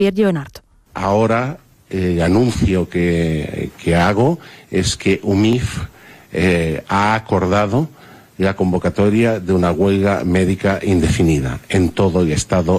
Pierre Lleonart. Ahora el anuncio que hago es que UMIF ha acordado la convocatoria de una huelga médica indefinida en todo el Estado